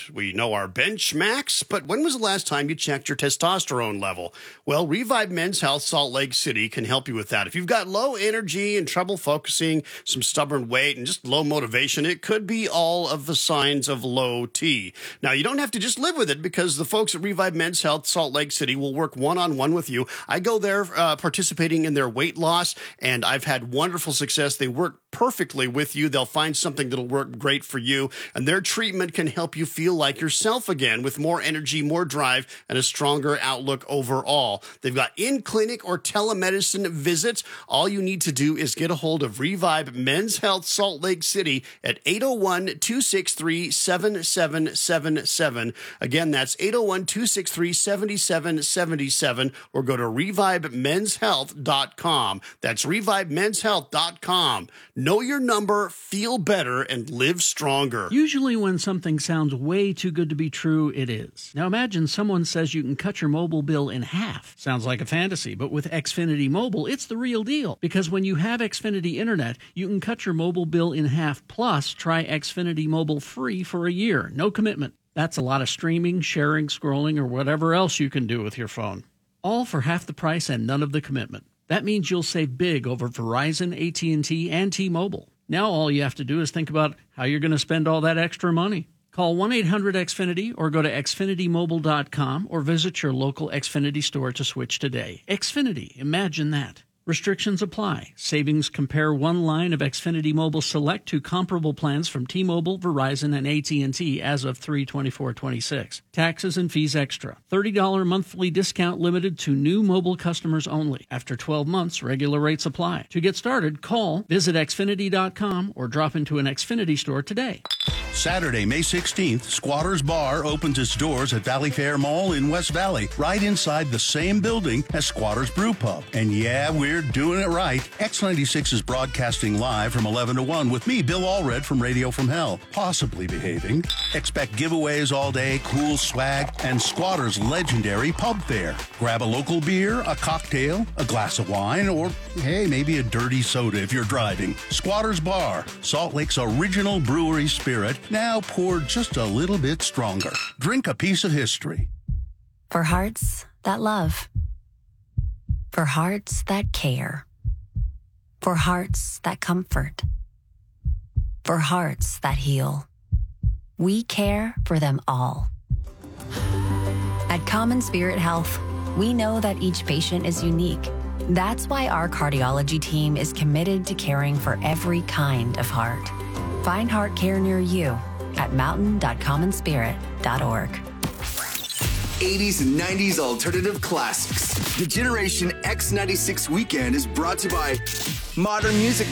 We know our bench max, but when was the last time you checked your testosterone level? Well, Revive Men's Health Salt Lake City can help you with that. If you've got low energy and trouble focusing, some stubborn weight, and just low motivation, it could be all of the signs of low T. Now, you don't have to just live with it, because the folks at Revive Men's Health Salt Lake City will work one-on-one with you. I go there participating in their weight loss, and I've had wonderful success. They work perfectly with you. They'll find something that'll work great for you, and their treatment can help you feel like yourself again with more energy, more drive, and a stronger outlook overall. They've got in-clinic or telemedicine visits. All you need to do is get a hold of Revive Men's Health Salt Lake City at 801-263-7777. Again, that's 801-263-7777, or go to revivemenshealth.com. That's revivemenshealth.com. Know your number, feel better, and live stronger. Usually when something sounds way too good to be true, it is. Now imagine someone says you can cut your mobile bill in half. Sounds like a fantasy, but with Xfinity Mobile, it's the real deal. Because when you have Xfinity Internet, you can cut your mobile bill in half, plus try Xfinity Mobile free for a year. No commitment. That's a lot of streaming, sharing, scrolling, or whatever else you can do with your phone. All for half the price and none of the commitment. That means you'll save big over Verizon, AT&T, and T-Mobile. Now all you have to do is think about how you're going to spend all that extra money. Call 1-800-XFINITY or go to xfinitymobile.com or visit your local Xfinity store to switch today. Xfinity, imagine that. Restrictions apply. Savings compare one line of Xfinity Mobile Select to comparable plans from T-Mobile, Verizon, and AT&T as of 3/24/26. Taxes and fees extra. $30 monthly discount limited to new mobile customers only. After 12 months, regular rates apply. To get started, visit xfinity.com or drop into an Xfinity store today. Saturday, May 16th, Squatters Bar opens its doors at Valley Fair Mall in West Valley, right inside the same building as Squatters Brew Pub. And yeah, we're doing it right. X96 is broadcasting live from 11 to 1 with me, Bill Allred from Radio from Hell, possibly behaving. Expect giveaways all day, cool swag, and Squatters' legendary pub fare. Grab a local beer, a cocktail, a glass of wine, or, hey, maybe a dirty soda if you're driving. Squatters Bar, Salt Lake's original brewery spirit, now poured just a little bit stronger. Drink a piece of history. For hearts that love. For hearts that care. For hearts that comfort. For hearts that heal. We care for them all. At Common Spirit Health, we know that each patient is unique. That's why our cardiology team is committed to caring for every kind of heart. Find heart care near you at mountain.commonspirit.org. 80s and 90s alternative classics. The Generation X96 weekend is brought to you by Modern Music